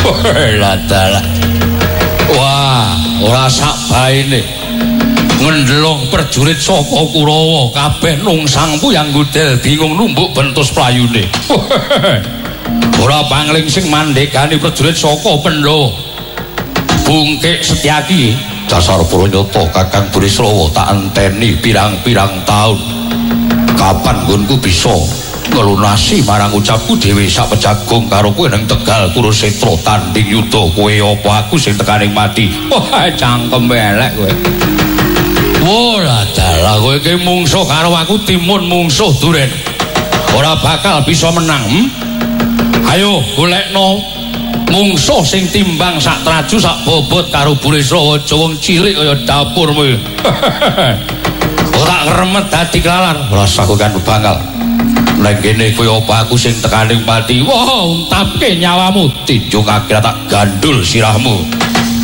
Lah dalah. Wah, ora sak baene. Ngendelong prajurit saka Kurawa kabeh nungsang puyang gudel bingung numbuk bentus playune. Ora pangling sing mandhekani prajurit saka Pandhawa. Bungkik Setyaki dasar Pranyata Kakang Burisrawa tak enteni pirang-pirang taun. Kapan nggonku bisa ngelunasi marang ucapku dhewe sak pejagung karo kowe nang Tegal Kurusetra tanding yuda kowe apa aku sing tekaning mati. Wah, cangkem elek kowe. Ora dalah kowe iki mungsuh karo aku timun mungsuh duren. Ora bakal bisa menang. Ayo golekno mungsuh sing timbang sak traju sak bobot karo Burisrawa aja wong cilik kaya dapurmu. Ora kremet dadi klalar. Rasaku kan bakal. Nek kene kowe apa aku sing tekaning mati. Wah, untapke nyawamu tinjung akhirat tak gandul sirahmu.